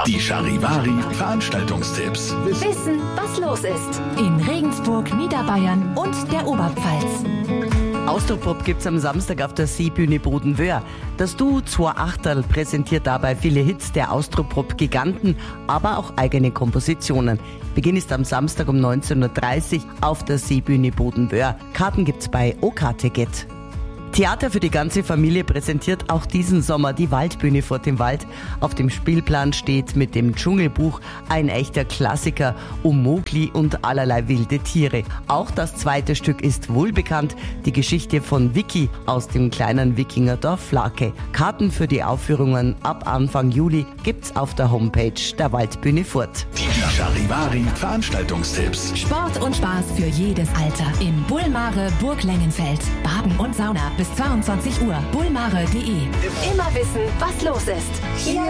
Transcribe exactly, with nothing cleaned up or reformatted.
Die Charivari Veranstaltungstipps. Wissen, was los ist. In Regensburg, Niederbayern und der Oberpfalz. Austropop gibt's am Samstag auf der Seebühne Bodenwöhr. Das Duo Zwei Achterl präsentiert dabei viele Hits der Austropop-Giganten, aber auch eigene Kompositionen. Beginn ist am Samstag um neunzehn Uhr dreißig auf der Seebühne Bodenwöhr. Karten gibt's bei O K Ticket. Theater für die ganze Familie präsentiert auch diesen Sommer die Waldbühne Fort im Wald. Auf dem Spielplan steht mit dem Dschungelbuch ein echter Klassiker um Mowgli und allerlei wilde Tiere. Auch das zweite Stück ist wohlbekannt, die Geschichte von Vicky aus dem kleinen Wikingerdorf Lake. Karten für die Aufführungen ab Anfang Juli gibt's auf der Homepage der Waldbühne Fort. Die Charivari Veranstaltungstipps. Sport und Spaß für jedes Alter. In Bullmare Burg Lengenfeld. Baden und Sauna bis zweiundzwanzig Uhr. bullmare punkt de. Immer wissen, was los ist. Hier